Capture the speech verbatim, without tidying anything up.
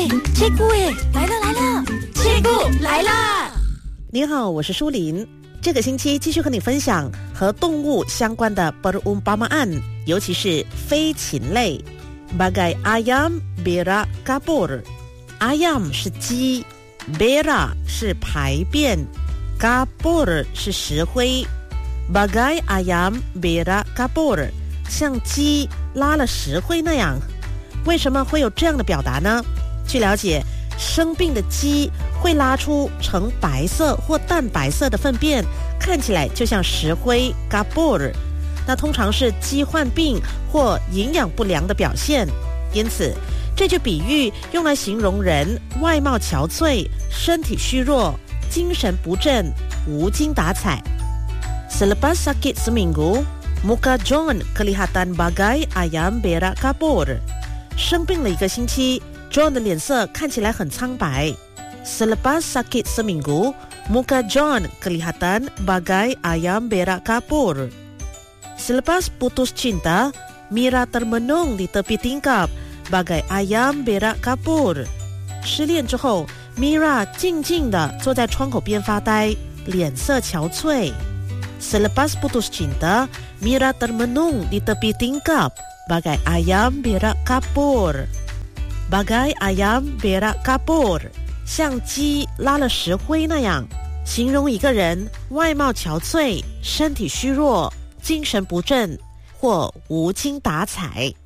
哎，切姑哎，来了来了，切姑来啦！ 你好，我是舒琳。这个星期继续和你分享和动物相关的 perumpamaan， 尤其是飞禽类。Bagai ayam berak kapur。ayam 是鸡， berak 是排便， kapur 是石灰。Bagai ayam berak kapur， 像鸡拉了石灰那样。为什么会有这样的表达呢？据了解，生病的鸡会拉出呈白色或淡白色的粪便，看起来就像石灰 kapur， 那通常是鸡患病或营养不良的表现。因此这句比喻用来形容人外貌憔悴，身体虚弱，精神不振，无精打采。 Selepas sakit seminggu, muka John kelihatan bagai ayam berak kapur。 生病了一个星期， John 的脸色看起来很苍白。 Selepas sakit seminggu, muka John kelihatan bagai ayam berak kapur。 Selepas putus cinta, Mira termenung di tepi tingkap bagai ayam berak kapur。 失恋之后， Mira 静静地坐在窗口边发呆，脸色憔悴。 Selepas putus cinta, Mira termenung di tepi tingkap bagai ayam berak kapur。 Bagai ayam berak kapur， 像鸡拉了石灰那样，形容一个人外貌憔悴，身体虚弱，精神不振或无精打采。